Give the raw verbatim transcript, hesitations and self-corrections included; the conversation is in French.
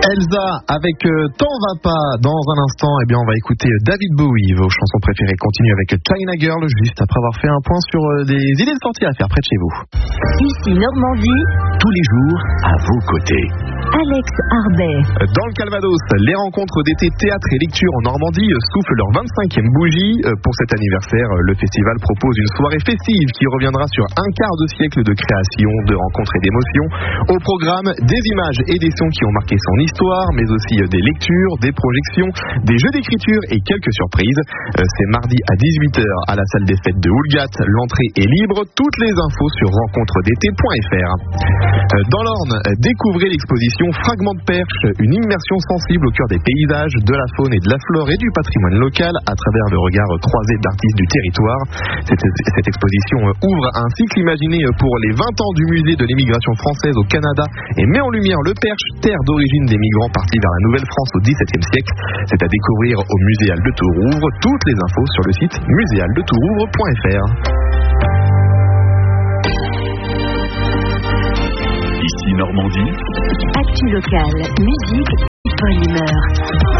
Elsa avec euh, T'en va pas. Dans un instant, eh bien, on va écouter David Bowie. Vos chansons préférées continuent avec China Girl, juste après avoir fait un point sur euh, des idées de sortie à faire près de chez vous. Ici Normandie, tous les jours à vos côtés. Alex Arbet. Dans le Calvados, les rencontres d'été théâtre et lecture en Normandie soufflent leur vingt-cinquième bougie. Pour cet anniversaire, le festival propose une soirée festive qui reviendra sur un quart de siècle de création, de rencontres et d'émotions. Au programme, des images et des sons qui ont marqué son histoire, mais aussi des lectures, des projections, des jeux d'écriture et quelques surprises. C'est mardi à dix-huit heures à la salle des fêtes de Houlgat. L'entrée est libre. Toutes les infos sur rencontres d'été point f r. Dans l'Orne, découvrez l'exposition Fragments de perche, une immersion sensible au cœur des paysages, de la faune et de la flore et du patrimoine local à travers le regard croisé d'artistes du territoire. Cette, cette exposition ouvre un cycle imaginé pour les vingt ans du musée de l'immigration française au Canada et met en lumière le Perche, terre d'origine des migrants partis vers la Nouvelle-France au dix-septième siècle. C'est à découvrir au Muséal de Tourouvre. Toutes les infos sur le site muséal de tourouvre point f r. Ici Normandie. Actu locale, musique, bonne humeur.